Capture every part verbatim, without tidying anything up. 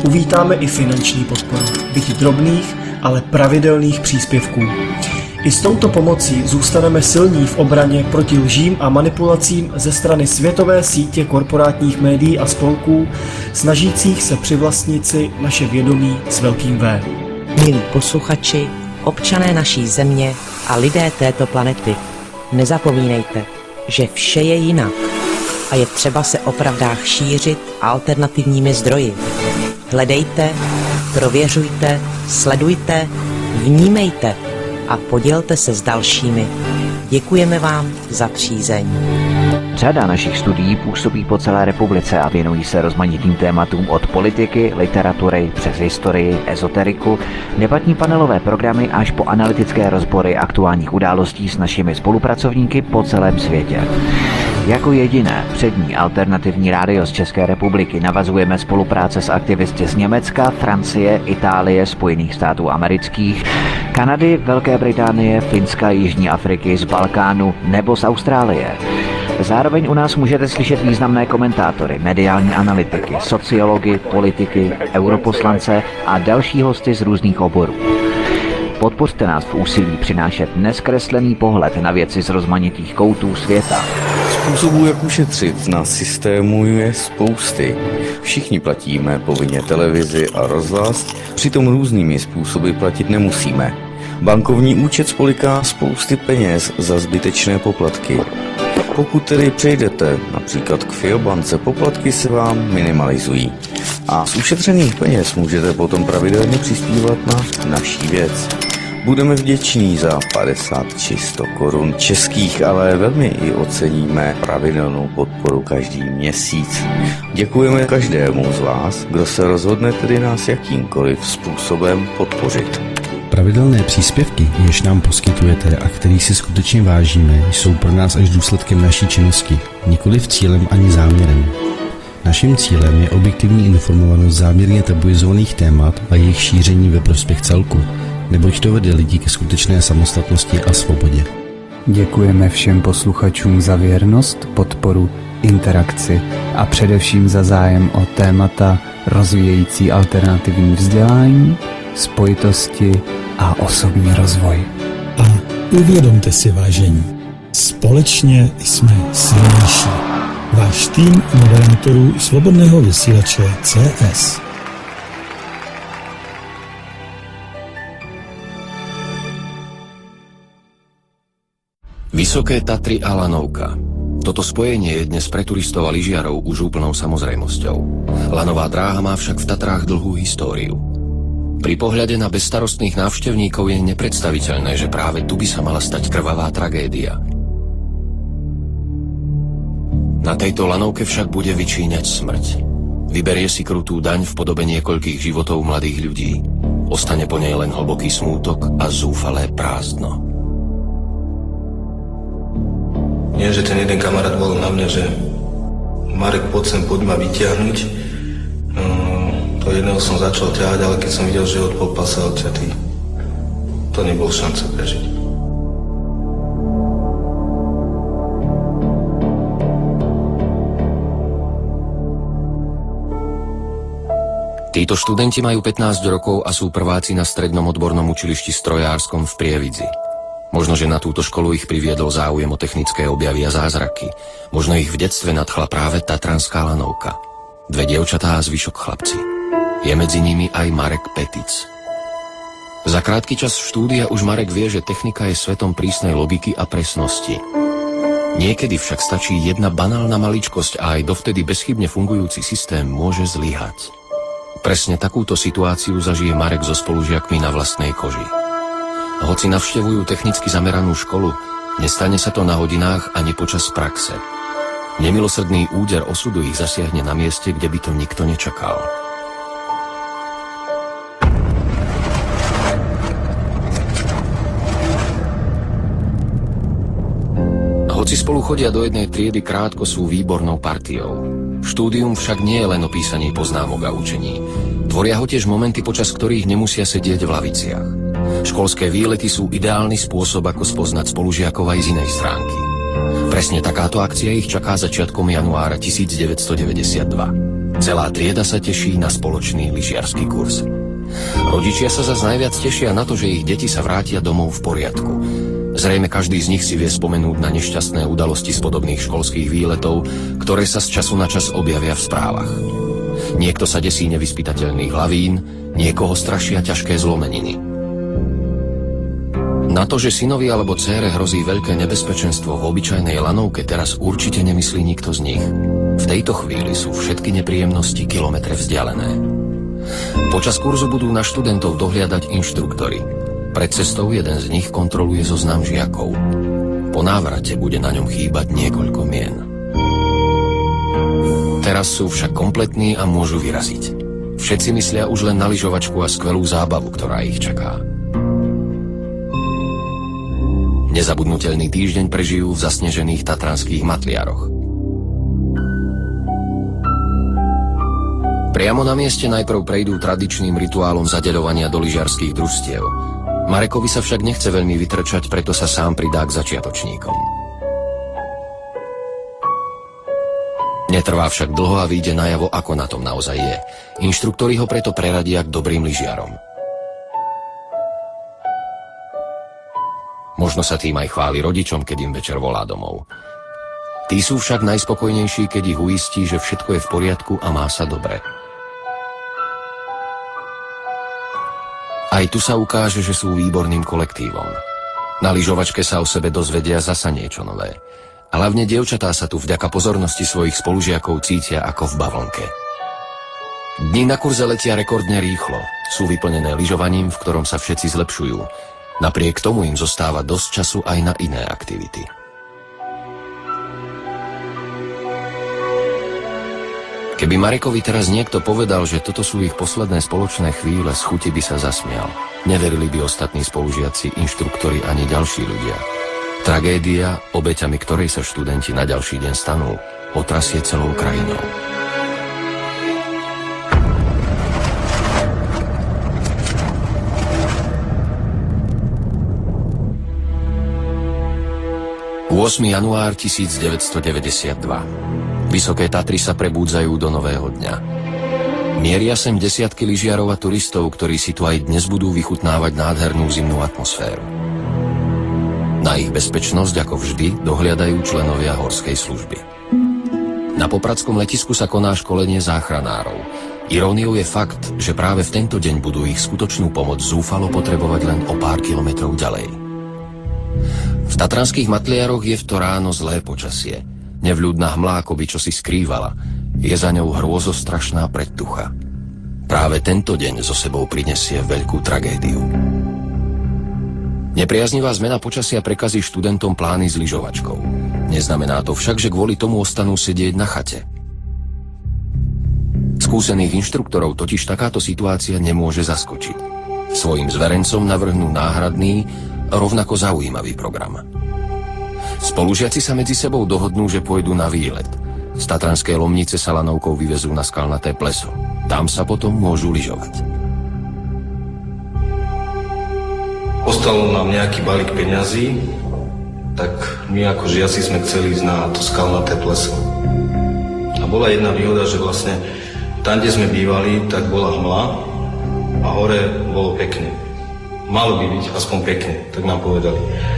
uvítáme i finanční podporu, byť drobných, ale pravidelných příspěvků. I s touto pomocí zůstaneme silní v obraně proti lžím a manipulacím ze strany světové sítě korporátních médií a spolků, snažících se přivlastnit si naše vědomí s velkým V. Milí posluchači, občané naší země a lidé této planety, nezapomínejte, že vše je jinak a je třeba se o pravdách šířit alternativními zdroji. Hledejte, prověřujte, sledujte, vnímejte a podělte se s dalšími. Děkujeme vám za přízeň. Řada našich studií působí po celé republice a věnují se rozmanitým tématům od politiky, literatury přes historii, ezoteriku, debatní panelové programy až po analytické rozbory aktuálních událostí s našimi spolupracovníky po celém světě. Jako jediné přední alternativní rádio z České republiky navazujeme spolupráce s aktivisty z Německa, Francie, Itálie, Spojených států amerických, Kanady, Velké Británie, Finska, Jižní Afriky, z Balkánu nebo z Austrálie. Zároveň u nás můžete slyšet významné komentátory, mediální analytiky, sociology, politiky, europoslance a další hosty z různých oborů. Podpořte nás v úsilí přinášet neskreslený pohled na věci z rozmanitých koutů světa. Způsobů, jak ušetřit na systému, je spousty. Všichni platíme povinně televizi a rozhlas, přitom různými způsoby platit nemusíme. Bankovní účet spoliká spousty peněz za zbytečné poplatky. Pokud tedy přejdete například k Fiobance, poplatky se vám minimalizují. A z ušetřených peněz můžete potom pravidelně přispívat na naší věc. Budeme vděční za padesát či sto korun českých, ale velmi i oceníme pravidelnou podporu každý měsíc. Děkujeme každému z vás, kdo se rozhodne tedy nás jakýmkoliv způsobem podpořit. Pravidelné příspěvky, jež nám poskytujete a který si skutečně vážíme, jsou pro nás až důsledkem naší činnosti, nikoliv cílem ani záměrem. Naším cílem je objektivní informovanost záměrně tabuizovaných témat a jejich šíření ve prospěch celku, neboť to vede lidi ke skutečné samostatnosti a svobodě. Děkujeme všem posluchačům za věrnost, podporu, interakci a především za zájem o témata rozvíjející alternativní vzdělání, spojitosti a osobní rozvoj. A uvědomte si, vážení, společně jsme silnější. Váš tým moderátorů Svobodného vysílače C S. Vysoké Tatry a lanovka. Toto spojenie je dnes pre turistov a lyžiarov už úplnou samozrejmosťou. Lanová dráha má však v Tatrách dlhú históriu. Pri pohľade na bezstarostných návštevníkov je nepredstaviteľné, že práve tu by sa mala stať krvavá tragédia. Na tejto lanovke však bude vyčíňať smrť. Vyberie si krutú daň v podobe niekoľkých životov mladých ľudí. Ostane po nej len hlboký smútok a zúfalé prázdno. Nie, že ten jeden kamarát volal na mňa, že Marek, poď sem, poď ma vyťahnuť. Um, to jedného som začal ťahať, ale keď som videl, že je od pasa odťatý, to nebol šanca prežiť. Títo študenti majú pätnásť rokov a sú prváci na strednom odbornom učilišti strojárskom v Prievidzi. Možno, že na túto školu ich priviedol záujem o technické objavy a zázraky. Možno ich v detstve nadchla práve tatranská lanovka. Dve dievčatá a zvyšok chlapci. Je medzi nimi aj Marek Petic. Za krátky čas štúdia už Marek vie, že technika je svetom prísnej logiky a presnosti. Niekedy však stačí jedna banálna maličkosť a aj dovtedy bezchybne fungujúci systém môže zlyhať. Presne takúto situáciu zažije Marek so spolužiakmi na vlastnej koži. Hoci navštevujú technicky zameranú školu, nestane sa to na hodinách ani počas praxe. Nemilosrdný úder osudu ich zasiahne na mieste, kde by to nikto nečakal. Hoci spolu chodia do jednej triedy krátko, sú výbornou partiou. Štúdium však nie je len o písaní poznámok a učení. Tvoria ho tiež momenty, počas ktorých nemusia sedieť v laviciach. Školské výlety sú ideálny spôsob, ako spoznať spolužiakov aj z inej stránky. Presne takáto akcia ich čaká začiatkom januára devätnásťstodeväťdesiatdva. Celá trieda sa teší na spoločný lyžiarsky kurz. Rodičia sa zas najviac tešia na to, že ich deti sa vrátia domov v poriadku. Zrejme každý z nich si vie spomenúť na nešťastné udalosti z podobných školských výletov, ktoré sa z času na čas objavia v správach. Niekto sa desí nevyspytateľných lavín, niekoho strašia ťažké zlomeniny. Na to, že synovi alebo dcére hrozí veľké nebezpečenstvo v obyčajnej lanovke, teraz určite nemyslí nikto z nich. V tejto chvíli sú všetky nepríjemnosti kilometre vzdialené. Počas kurzu budú na študentov dohliadať inštruktori. Pred cestou jeden z nich kontroluje zoznam žiakov. Po návrate bude na ňom chýbať niekoľko mien. Teraz sú však kompletní a môžu vyraziť. Všetci myslia už len na lyžovačku a skvelú zábavu, ktorá ich čaká. Nezabudnutelný týždeň prežijú v zasnežených tatranských matliaroch. Priamo na mieste najprv prejdú tradičným rituálom zadeľovania do lyžiarskych družstiev. Marekovi sa však nechce veľmi vytrčať, preto sa sám pridá k začiatočníkom. Netrvá však dlho a vyjde najavo, ako na tom naozaj je. Inštruktori ho preto preradia k dobrým lyžiarom. Možno sa tým aj chváli rodičom, keď im večer volá domov. Tí sú však najspokojnejší, keď ich uistí, že všetko je v poriadku a má sa dobre. Aj tu sa ukáže, že sú výborným kolektívom. Na lyžovačke sa o sebe dozvedia zasa niečo nové. A hlavne dievčatá sa tu vďaka pozornosti svojich spolužiakov cítia ako v bavlnke. Dni na kurze letia rekordne rýchlo. Sú vyplnené lyžovaním, v ktorom sa všetci zlepšujú. Napriek tomu im zostáva dosť času aj na iné aktivity. Keby Marekovi teraz niekto povedal, že toto sú ich posledné spoločné chvíle, z chuti by sa zasmial. Neverili by ostatní spolužiaci, inštruktori ani ďalší ľudia. Tragédia, obeťami ktorej sa študenti na ďalší deň stanú, otrasie celou krajinou. ôsmeho januára tisícdeväťstodeväťdesiatdva. Vysoké Tatry sa prebúdzajú do nového dňa. Mieria sem desiatky lyžiarov a turistov, ktorí si tu aj dnes budú vychutnávať nádhernú zimnú atmosféru. Na ich bezpečnosť, ako vždy, dohliadajú členovia horskej služby. Na popradskom letisku sa koná školenie záchranárov. Iróniou je fakt, že práve v tento deň budú ich skutočnú pomoc zúfalo potrebovať len o pár kilometrov ďalej. V tatranských matliaroch je v to ráno zlé počasie. Nevľúdna hmla ako by čosi skrývala. Je za ňou hrôzostrašná predtucha. Práve tento deň so sebou prinesie veľkú tragédiu. Nepriaznivá zmena počasia prekazí študentom plány s lyžovačkou. Neznamená to však, že kvôli tomu ostanú sedieť na chate. Skúsených inštruktorov totiž takáto situácia nemôže zaskočiť. Svojim zverencom navrhnú náhradný, rovnako zaujímavý program. Spolužiaci sa medzi sebou dohodnú, že pôjdu na výlet. Z Tatranskej Lomnice sa lanovkou vyvezú na skalnaté pleso. Tam sa potom môžu lyžovať. Ostalo nám nejaký balík peňazí, tak my ako žiaci sme chceli ísť na to skalnaté pleso. A bola jedna výhoda, že vlastne tam, kde sme bývali, tak bola hmla a hore bolo pekne. Malo by byť aspoň pekne, tak nám povedali.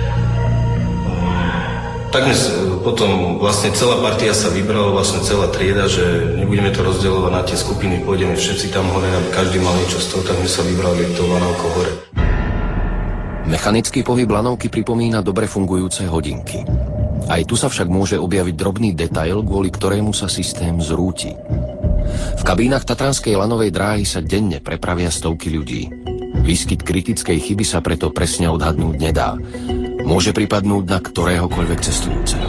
Tak potom vlastne celá partia sa vybrala, vlastne celá trieda, že nebudeme to rozdielovať na tie skupiny, pôjdeme všetci tam hore, aby každý mal niečo z toho, tak my sa vybrali to lanovkou hore. Mechanický pohyb lanovky pripomína dobre fungujúce hodinky. Aj tu sa však môže objaviť drobný detail, kvôli ktorému sa systém zrúti. V kabínach Tatranskej lanovej dráhy sa denne prepravia stovky ľudí. Výskyt kritickej chyby sa preto presne odhadnúť nedá. Môže pripadnúť na ktoréhokoľvek cestujúceho.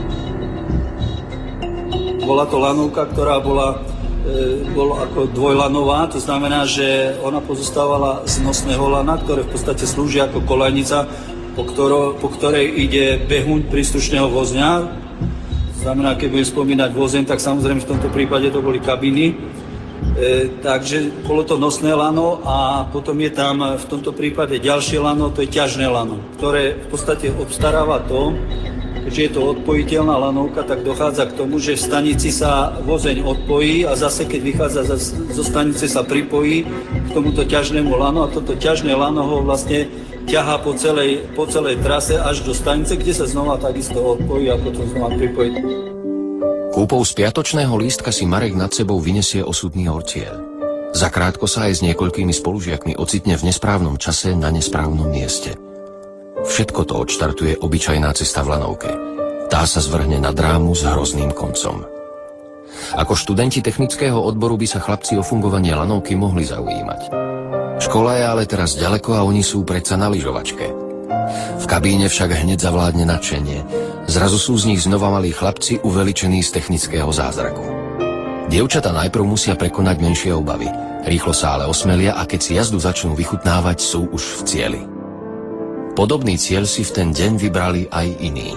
Bola to lanovka, ktorá bola, e, bola ako dvojlanová, to znamená, že ona pozostávala z nosného lana, ktoré v podstate slúži ako kolejnica, po, ktoro, po ktorej ide behuň príslušného vozňa. To znamená, keď budem spomínať vozeň, tak samozrejme v tomto prípade to boli kabiny. E, takže bolo to nosné lano a potom je tam v tomto prípade ďalšie lano, to je ťažné lano, ktoré v podstate obstaráva to, keďže je to odpojiteľná lanovka, tak dochádza k tomu, že v stanici sa vozeň odpojí a zase keď vychádza zo stanice sa pripojí k tomuto ťažnému lanu a toto ťažné lano ho vlastne ťahá po celej, po celej trase až do stanice, kde sa znova takisto odpojí a potom znova pripojí. Kúpou z piatočného lístka si Marek nad sebou vyniesie osudný orcieľ. Zakrátko sa aj s niekoľkými spolužiakmi ocitne v nesprávnom čase na nesprávnom mieste. Všetko to odštartuje obyčajná cesta v lanovke. Tá sa zvrhne na drámu s hrozným koncom. Ako študenti technického odboru by sa chlapci o fungovanie lanovky mohli zaujímať. Škola je ale teraz ďaleko a oni sú predsa na lyžovačke. V kabíne však hneď zavládne nadšenie. Zrazu sú z nich znova malí chlapci uveličení z technického zázraku. Dievčatá najprv musia prekonať menšie obavy. Rýchlo sa ale osmelia a keď si jazdu začnú vychutnávať, sú už v cieli. Podobný cieľ si v ten deň vybrali aj iní.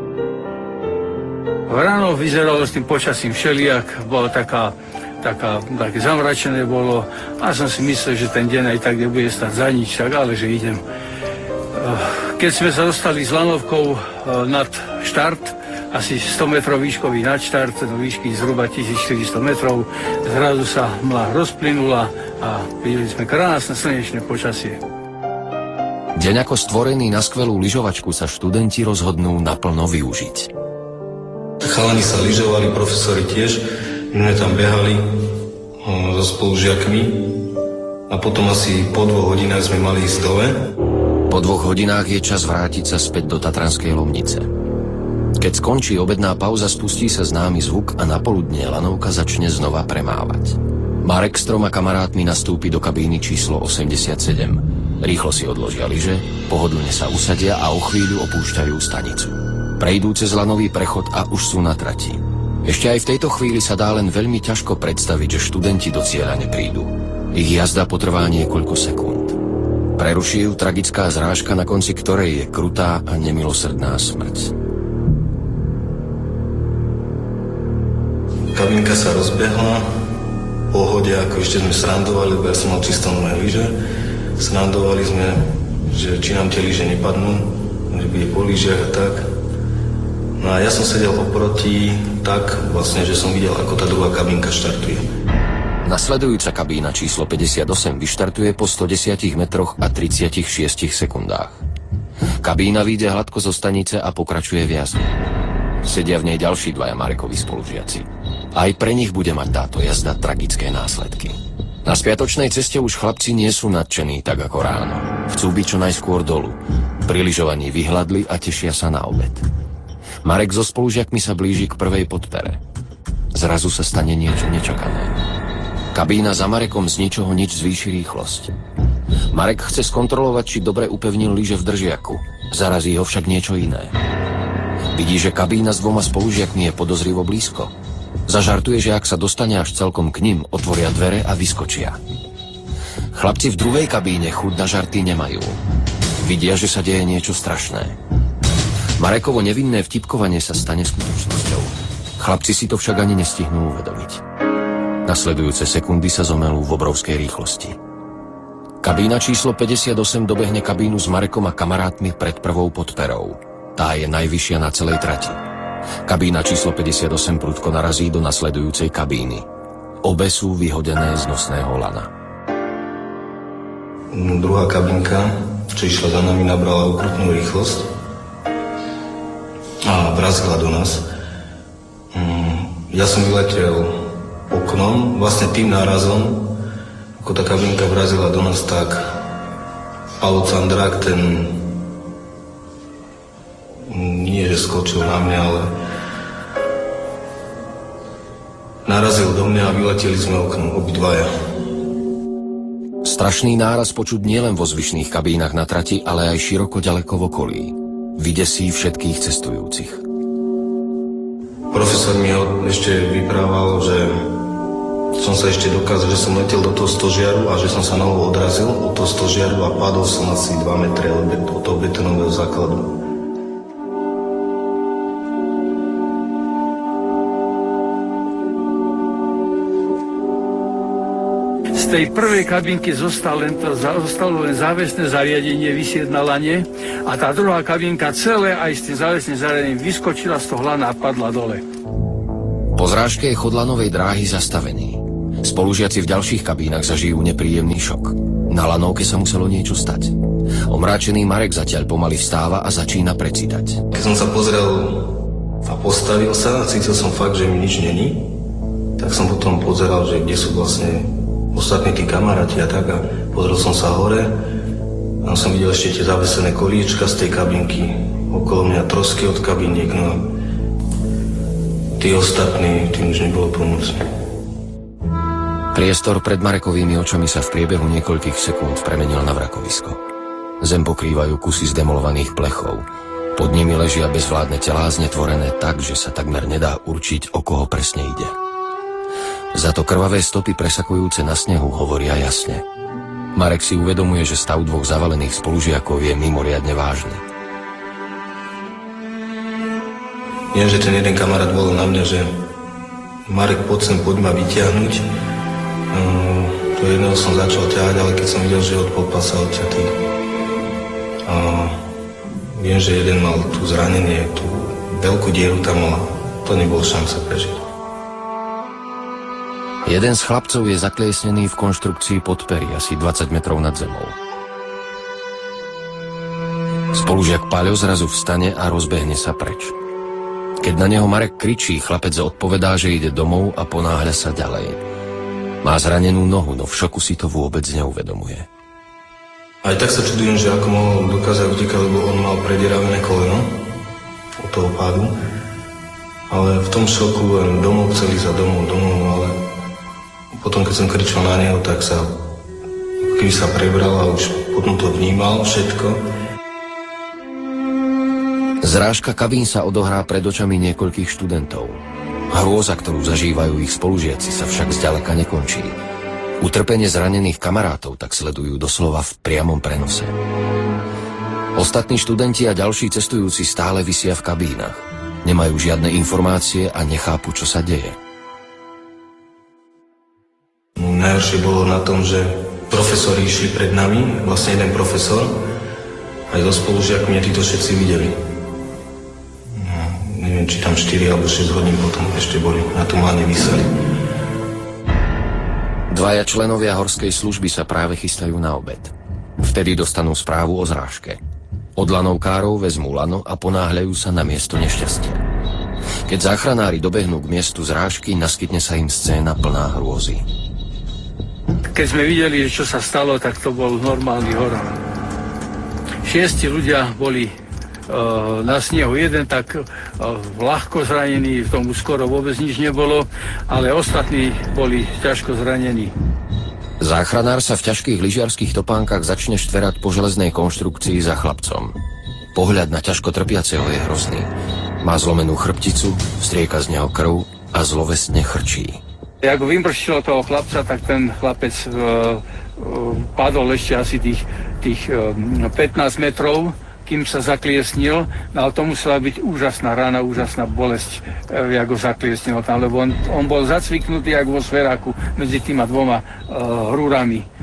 Ráno vyzeralo s tým počasím všelijak, bolo taká, taká, také zamračené bolo a som si myslel, že ten deň aj tak nebude stať za nič, tak ale že idem. Keď sme sa dostali s lanovkou nad štart, asi sto metrov výškový nad štart, do výšky zhruba tisícštyristo metrov, zrazu sa mlha rozplynula a videli sme krásne slnečné počasie. Deň ako stvorený na skvelú lyžovačku sa študenti rozhodnú naplno využiť. Chalani sa lyžovali, profesori tiež, my sme tam behali so spolužiakmi a potom asi po dvoch hodinách sme mali ísť dole. Po dvoch hodinách je čas vrátiť sa späť do Tatranskej Lomnice. Keď skončí obedná pauza, spustí sa známy zvuk a napoludne lanovka začne znova premávať. Marek s troma kamarátmi nastúpi do kabíny číslo osemdesiatsedem. Rýchlo si odložia lyže, pohodlne sa usadia a o chvíľu opúšťajú stanicu. Prejdú cez lanový prechod a už sú na trati. Ešte aj v tejto chvíli sa dá len veľmi ťažko predstaviť, že študenti do cieľa neprídu. Ich jazda potrvá niekoľko sekúnd. Preruší ju tragická zrážka, na konci ktorej je krutá a nemilosrdná smrť. Kabinka sa rozbehla, po hode, ako ešte sme srandovali, lebo ja som mal čisto nové lyže. Srandovali sme, že či nám tie lyže nepadnú, že bude po lyžiach a tak. No a ja som sedel oproti tak, vlastne, že som videl, ako tá druhá kabinka štartuje. Nasledujúca kabína číslo päťdesiatosem vyštartuje po stodesiatich metroch a tridsiatich šiestich sekundách. Kabína vyjde hladko zo stanice a pokračuje v jazde. Sedia v nej ďalší dvaja Marekovi spolužiaci. Aj pre nich bude mať táto jazda tragické následky. Na spiatočnej ceste už chlapci nie sú nadšení tak ako ráno. Chcú byť čo najskôr dolu. Pri lyžovaní vyhladli a tešia sa na obed. Marek so spolužiakmi sa blíži k prvej podpere. Zrazu sa stane niečo nečakané. Kabína za Marekom z ničoho nič zvýši rýchlosť. Marek chce skontrolovať, či dobre upevnil lyže v držiaku. Zarazí ho však niečo iné. Vidí, že kabína s dvoma spolužiakmi je podozrivo blízko. Zažartuje, že ak sa dostane až celkom k nim, otvoria dvere a vyskočia. Chlapci v druhej kabíne chuť na žarty nemajú. Vidia, že sa deje niečo strašné. Marekovo nevinné vtipkovanie sa stane skutočnosťou. Chlapci si to však ani nestihnú uvedomiť. Nasledujúce sekundy sa zomelú v obrovskej rýchlosti. Kabína číslo päťdesiatosem dobehne kabínu s Marekom a kamarátmi pred prvou podperou. Tá je najvyššia na celej trati. Kabína číslo päťdesiatosem prudko narazí do nasledujúcej kabíny. Obe sú vyhodené z nosného lana. Druhá kabinka, čo išla za nami, nabrala ukrutnú rýchlosť a vrazila do nás. Ja som vyletel oknom, vlastne tým nárazom, ako tá kabinka vrazila do nás, tak Paolo Candrák, ten nie, že skočil na mňa, ale narazil do mňa a vyleteli sme oknom, obidvaja. Strašný náraz počuť nielen vo zvyšných kabínach na trati, ale aj široko ďaleko v okolí. Vydesí všetkých cestujúcich. Profesor mi ešte vyprával, že som sa ešte dokázal, že som letel do toho stožiaru a že som sa nohou odrazil od toho stožiaru a padol som asi dva metre od toho betonového základu. Z tej prvej kabinky zostalo len, to, zostalo len závesné zariadenie vysieť na lane a tá druhá kabinka celé aj s tým závesným zariadením vyskočila z toho lana a padla dole. Po zrážke je chod lanovej dráhy zastavený. Spolužiaci v ďalších kabínach zažijú nepríjemný šok. Na lanovke sa muselo niečo stať. Omráčený Marek zatiaľ pomaly vstáva a začína precítať. Keď som sa pozrel a postavil sa a cítil som fakt, že mi nič není, tak som potom pozeral, že kde sú vlastne ostatní tí kamaráti a tak a pozrel som sa hore a som videl ešte tie zavesené kolíčka z tej kabinky, okolo mňa trosky od kabiniek, no a tí ostatní, tým už nebolo pomôcť. Priestor pred Marekovými očami sa v priebehu niekoľkých sekúnd premenil na vrakovisko. Zem pokrývajú kusy zdemolovaných plechov. Pod nimi ležia bezvládne telá znetvorené tak, že sa takmer nedá určiť, o koho presne ide. Za to krvavé stopy presakujúce na snehu hovoria jasne. Marek si uvedomuje, že stav dvoch zavalených spolužiakov je mimoriadne vážny. Viem, že ten jeden kamarát volal na mňa, že Marek, poď sem, poď ma vyťahnuť. Um, to jedného som začal ťahať, ale keď som videl, že je od polpasa odťatý. Uh, viem, že jeden mal tu zranenie, tú veľkú dieru tam mal. To nebol šanca prežiť. Jeden z chlapcov je zakliesnený v konštrukcii podpery asi dvadsať metrov nad zemou. Spolužiak Paľo zrazu vstane a rozbehne sa preč. Keď na neho Marek kričí, chlapec odpovedá, že ide domov a ponáhľa sa ďalej. Má zranenú nohu, no v šoku si to vôbec neuvedomuje. Aj tak sa čudujem, že ako mohol dokázať utekať, lebo on mal predieravené koleno od toho pádu. Ale v tom šoku len domov chceli za domov, domov, ale potom, keď som kričal na neho, tak sa, keď sa prebral a už potom to vnímal všetko. Zrážka kabín sa odohrá pred očami niekoľkých študentov. Hrôza, ktorú zažívajú ich spolužiaci, sa však zďaleka nekončí. Utrpenie zranených kamarátov tak sledujú doslova v priamom prenose. Ostatní študenti a ďalší cestujúci stále visia v kabínach. Nemajú žiadne informácie a nechápu, čo sa deje. Najhoršie bolo na tom, že profesori išli pred nami, vlastne jeden profesor, aj so spolužiakmi, a títo všetci videli. No, neviem, či tam štyri alebo šesť hodín potom ešte boli, na tom lane viseli. Dvaja členovia horskej služby sa práve chystajú na obed. Vtedy dostanú správu o zrážke. Od lanovkárov vezmú lano a ponáhľajú sa na miesto nešťastia. Keď záchranári dobehnú k miestu zrážky, naskytne sa im scéna plná hrôzy. Keď sme videli, čo sa stalo, tak to bol normálny horor. Šiesti ľudia boli uh, na snehu. Jeden tak uh, ľahko zranený, tomu skoro vôbec nič nebolo, ale ostatní boli ťažko zranení. Záchranár sa v ťažkých lyžiarskych topánkach začne štverať po železnej konštrukcii za chlapcom. Pohľad na ťažko trpiaceho je hrozný. Má zlomenú chrbticu, strieka z neho krv a zlovesne chrčí. Jak vymrštilo toho chlapca, tak ten chlapec uh, uh, padol ešte asi tých, tých uh, pätnásť metrov, kým sa zakliesnil, no ale to musela byť úžasná rána, úžasná bolesť, uh, jak ho zakliesnil tam, lebo on, on bol zacviknutý jak vo sveráku medzi týma dvoma uh, rúrami, uh,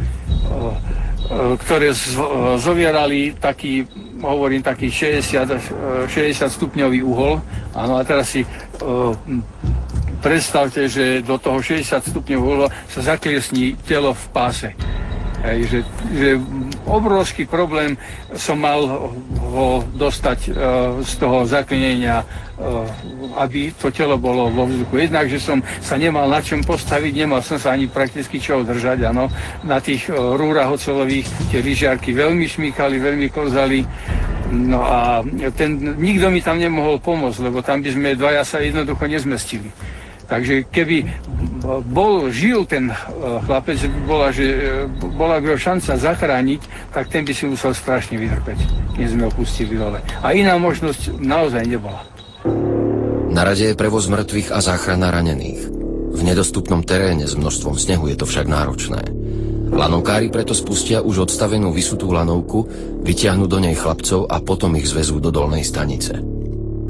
uh, ktoré z, uh, zovierali taký, hovorím, taký šesťdesiat, šesťdesiat stupňový uhol. Áno, a teraz si uh, predstavte, že do toho šesťdesiat stupňov uhla sa zakliesní telo v páse. Hej, že, že obrovský problém som mal ho dostať uh, z toho zaklinenia, uh, aby to telo bolo vo vzduchu. Jednak, že som sa nemal na čom postaviť, nemal som sa ani prakticky čo držať, áno. Na tých uh, rúrach oceľových tie lyžiarky veľmi šmýkali, veľmi klzali. No a ten, nikto mi tam nemohol pomôcť, lebo tam by sme dvaja sa jednoducho nezmestili. Takže keby bol, žil ten chlapec, bola, že, bola by ho šanca zachrániť, tak ten by si musel strašne vytrpeť, keď sme ho pustili dole. A iná možnosť naozaj nebola. Na rade je prevoz mŕtvych a záchrana ranených. V nedostupnom teréne s množstvom snehu je to však náročné. Lanovkári preto spustia už odstavenú vysutú lanovku, vytiahnu do nej chlapcov a potom ich zvezú do dolnej stanice.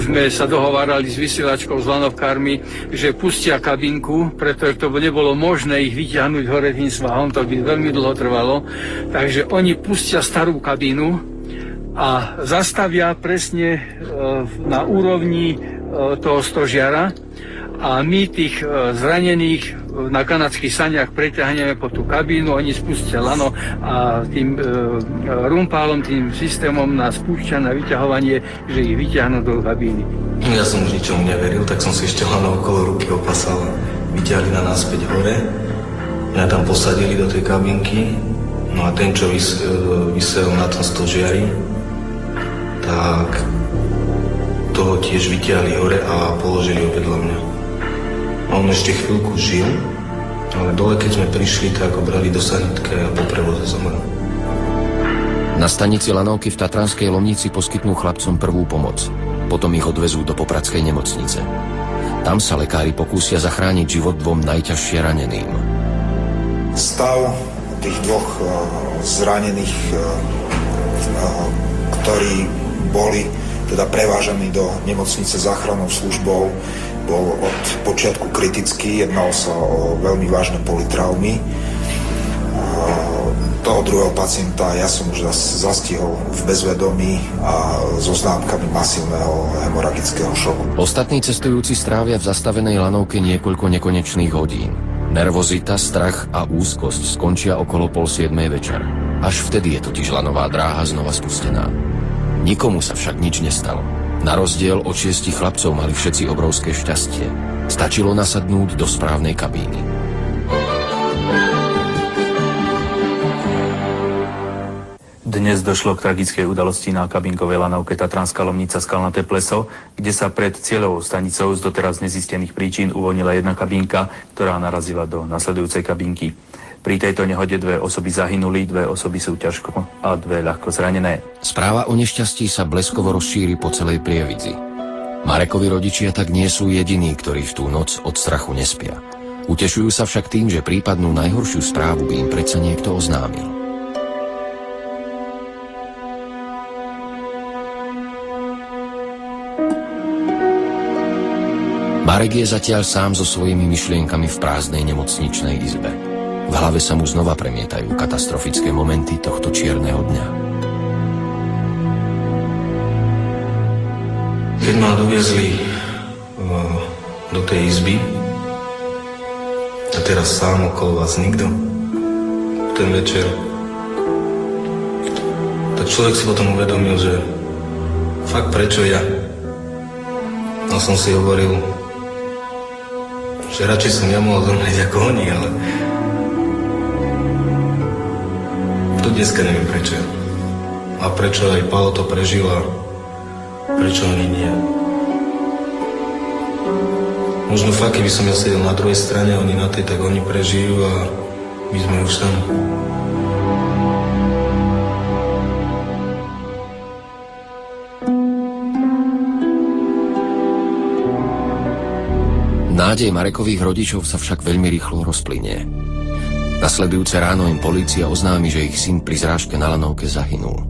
Sme sa dohovárali s vysielačkou, s lanovkármi, že pustia kabinku, pretože to nebolo možné ich vyťahnuť hore tým svahom, to by veľmi dlho trvalo. Takže oni pustia starú kabínu a zastavia presne e, na úrovni e, toho stožiara a my tých e, zranených na kanadských saniach preťahneme po tú kabínu, oni spustia lano a tým e, rumpálom, tým systémom nás púšťa na vyťahovanie, že ich vyťahnú do kabíny. Ja som už ničomu neveril, tak som si ešte lano okolo ruky opasal. Vyťahli na nás späť hore, mňa tam posadili do tej kabinky, no a ten, čo vys, e, vysel na tom stožiari, tak toho tiež vyťahli hore a položili ho vedľa mňa. A on ešte chvíľku žil, ale dole, keď sme prišli, tak ho brali do sanitky a po prevoze zomrel. Na stanici lanovky v Tatranskej Lomnici poskytnú chlapcom prvú pomoc. Potom ich odvezú do Popradskej nemocnice. Tam sa lekári pokúsia zachrániť život dvom najťažšie raneným. Stav tých dvoch uh, zranených, uh, uh, ktorí boli teda prevážaní do nemocnice záchrannou službou, bol od počiatku kritický, jednalo sa o veľmi vážne polytraumy. Toho druhého pacienta ja som už zastihol v bezvedomí a so známkami masívneho hemoragického šoku. Ostatní cestujúci strávia v zastavenej lanovke niekoľko nekonečných hodín. Nervozita, strach a úzkosť skončia okolo pol siedmej večer. Až vtedy je totiž lanová dráha znova spustená. Nikomu sa však nič nestalo. Na rozdiel od šiestich chlapcov mali všetci obrovské šťastie. Stačilo nasadnúť do správnej kabíny. Dnes došlo k tragickej udalosti na kabinkovej lanovke Tatranská Lomnica Skalnaté pleso, kde sa pred cieľovou stanicou z doteraz nezistených príčin uvoľnila jedna kabínka, ktorá narazila do nasledujúcej kabínky. Pri tejto nehode dve osoby zahynuli, dve osoby sú ťažko a dve ľahko zranené. Správa o nešťastí sa bleskovo rozšíri po celej Prievidzi. Marekovi rodičia tak nie sú jediní, ktorí v tú noc od strachu nespia. Utešujú sa však tým, že prípadnú najhoršiu správu by im predsa niekto oznámil. Marek je zatiaľ sám so svojimi myšlienkami v prázdnej nemocničnej izbe. V hlave sa mu znova premietajú katastrofické momenty tohto čierneho dňa. Keď ma doviezli do tej izby a teraz sám okolo vás nikto, ten večer, tak človek si potom uvedomil, že fakt prečo ja? A som si hovoril, že radšej som ja mohol zomrieť ako oni, ale to dneska neviem prečo. A prečo aj Pálo to prežil a prečo oni nie. Možno fakt, keby som ja sedel na druhej strane, oni na tej, tak oni prežijú a my sme už tam. Nádej Marekových rodičov sa však veľmi rýchlo rozplynie. Nasledujúce ráno im polícia oznámi, že ich syn pri zrážke na lanovke zahynul.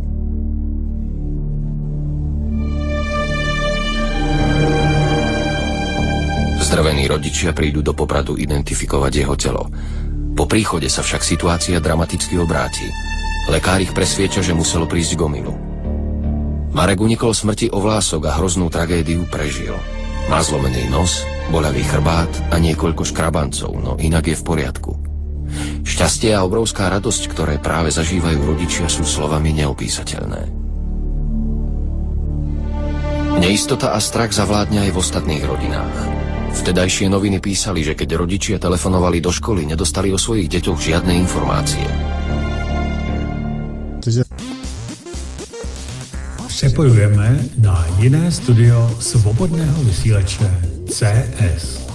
Zdravení rodičia prídu do Popradu identifikovať jeho telo. Po príchode sa však situácia dramaticky obráti. Lekár ich presvieča, že muselo prísť k omylu. Marek unikol smrti o vlások a hroznú tragédiu prežil. Má zlomený nos, boľavý chrbát a niekoľko škrabancov, no inak je v poriadku. Šťastie a obrovská radosť, ktoré práve zažívajú rodičia, sú slovami neopísateľné. Neistota a strach zavládne aj v ostatných rodinách. Vtedajšie noviny písali, že keď rodičia telefonovali do školy, nedostali o svojich deťoch žiadne informácie. Přepojujeme na jiné studio svobodného vysílače C S.